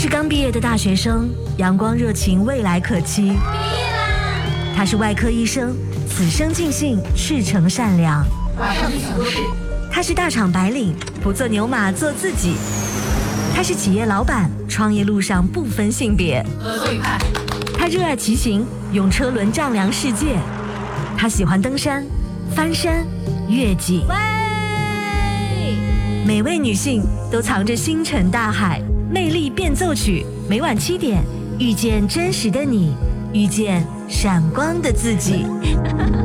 是刚毕业的大学生，阳光热情，未来可期。毕业啦！他是外科医生，此生尽兴，赤诚善良。 马上进行公示。 他是大厂白领，不做牛马，做自己。他是企业老板，创业路上不分性别。 合作愉快。 他热爱骑行，用车轮丈量世界。他喜欢登山、翻山、越岭。每位女性都藏着星辰大海，魅力变奏曲。每晚7点，遇见真实的你，遇见闪光的自己。